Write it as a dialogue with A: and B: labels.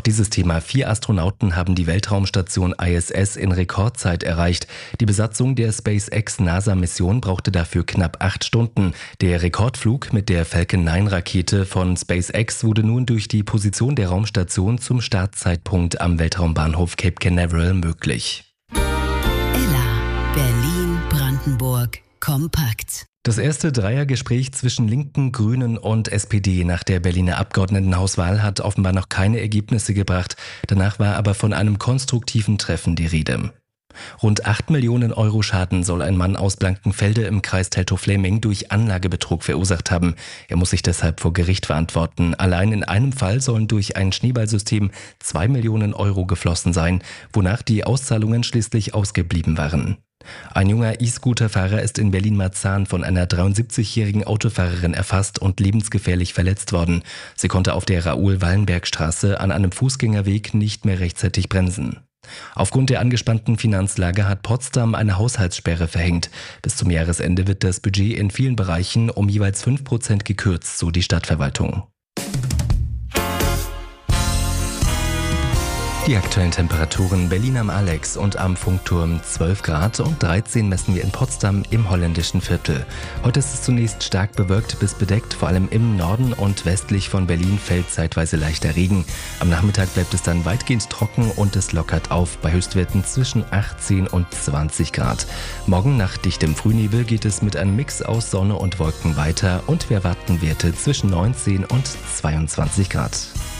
A: Noch dieses Thema: 4 Astronauten haben die Weltraumstation ISS in Rekordzeit erreicht. Die Besatzung der SpaceX-NASA-Mission brauchte dafür knapp 8 Stunden. Der Rekordflug mit der Falcon 9-Rakete von SpaceX wurde nun durch die Position der Raumstation zum Startzeitpunkt am Weltraumbahnhof Cape Canaveral möglich.
B: Ella, Berlin, Brandenburg, kompakt.
A: Das erste Dreiergespräch zwischen Linken, Grünen und SPD nach der Berliner Abgeordnetenhauswahl hat offenbar noch keine Ergebnisse gebracht. Danach war aber von einem konstruktiven Treffen die Rede. Rund 8 Millionen Euro Schaden soll ein Mann aus Blankenfelde im Kreis Teltow-Fläming durch Anlagebetrug verursacht haben. Er muss sich deshalb vor Gericht verantworten. Allein in einem Fall sollen durch ein Schneeballsystem 2 Millionen Euro geflossen sein, wonach die Auszahlungen schließlich ausgeblieben waren. Ein junger E-Scooter-Fahrer ist in Berlin-Marzahn von einer 73-jährigen Autofahrerin erfasst und lebensgefährlich verletzt worden. Sie konnte auf der Raoul-Wallenberg-Straße an einem Fußgängerweg nicht mehr rechtzeitig bremsen. Aufgrund der angespannten Finanzlage hat Potsdam eine Haushaltssperre verhängt. Bis zum Jahresende wird das Budget in vielen Bereichen um jeweils 5% gekürzt, so die Stadtverwaltung. Die aktuellen Temperaturen: Berlin am Alex und am Funkturm 12 Grad und 13 messen wir in Potsdam im holländischen Viertel. Heute ist es zunächst stark bewölkt bis bedeckt, vor allem im Norden und westlich von Berlin fällt zeitweise leichter Regen. Am Nachmittag bleibt es dann weitgehend trocken und es lockert auf bei Höchstwerten zwischen 18 und 20 Grad. Morgen nach dichtem Frühnebel geht es mit einem Mix aus Sonne und Wolken weiter und wir erwarten Werte zwischen 19 und 22 Grad.